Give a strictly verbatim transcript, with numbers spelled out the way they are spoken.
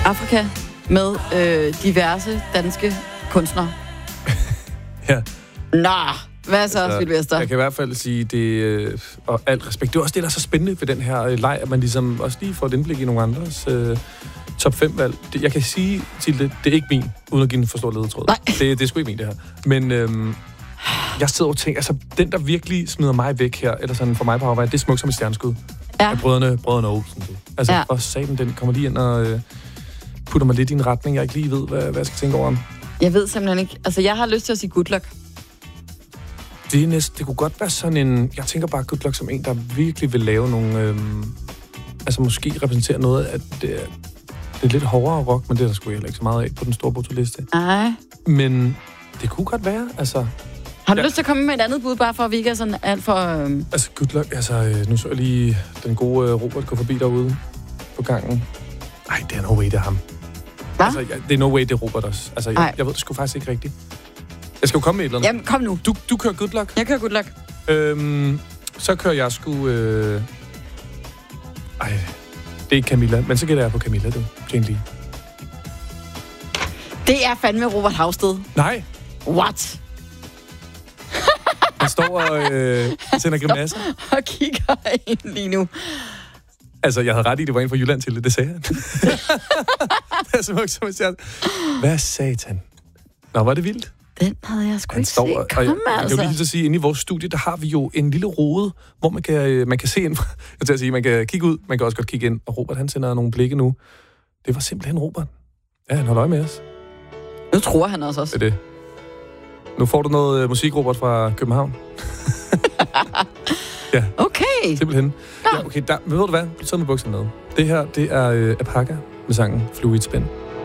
Afrika med øh, diverse danske kunstnere. Ja. Nå, hvad så, altså, Sylvester? Jeg kan i hvert fald sige, det øh, og alt respekt. Det er også det, der er så spændende ved den her øh, leg, at man ligesom også lige får et indblik i nogle andres øh, top fem valg. Det, jeg kan sige til det, det er ikke min, uden at give en for stor ledetråd. Nej. Det, det er sgu ikke min, det her. Men øh, jeg sidder og tænker, altså den, der virkelig smider mig væk her, eller sådan for mig på arbejde, det er Smuk som et stjerneskud. Ja. Af brødrene, brødrene Olsen. Altså, Ja. for satan, den kommer lige ind og øh, putter mig lidt i en retning, jeg ikke lige ved, hvad, hvad jeg skal tænke over om. Jeg ved simpelthen ikke. Altså, jeg har lyst til at sige good luck. Det, er næsten, det kunne godt være sådan en... Jeg tænker bare good luck som en, der virkelig vil lave nogle... Øhm, altså måske repræsentere noget af det, det er lidt hårdere rock, men det er der sgu heller ikke så meget af på den store brutoliste. Nej. Men det kunne godt være, altså... Har du Ja. lyst til at komme med et andet bud, bare for at vi ikke er sådan alt for... Øhm... Altså good luck, altså øh, nu så jeg lige den gode øh, Robert gå forbi derude på gangen. Ej, det er no way, det er ham. Hvad? Altså, jeg, det er no way, det er Robert også. Altså, jeg, jeg ved det sgu faktisk ikke rigtigt. Jeg skal jo komme med et eller andet. Jamen, kom nu. Du, du kører good luck. Jeg kører good luck. Øhm, så kører jeg sgu... Øh... Ej, det er ikke Camilla, men så gætter jeg på Camilla, du. Jane Lee. Det er fandme Robert Havsted. Nej, What? han står og øh, sender grimasser. Og kigger ind lige nu. Altså, jeg havde ret i, det var en fra Jylland til det, det sagde han. Det er Smuk som et stjerne. Hvad satan? Nå, var det vildt? Den havde jeg sgu Han ikke står, set og komme, jeg, jeg altså. kan jo lige så sige, inde i vores studie, der har vi jo en lille rode, hvor man kan, øh, man kan se ind. Jeg til at sige, man kan kigge ud, man kan også godt kigge ind. Og Robert, han sender nogle blikke nu. Det var simpelthen Robert. Ja, han holder øje med os. Nu tror han også også. Det er det. Nu får du noget øh, musik, Robert, fra København. Ja, Okay. simpelthen. Ja, okay, der, men ved du hvad? Du tager med bukserne med. Det her, det er øh, Apaka med sangen Fluid Spin.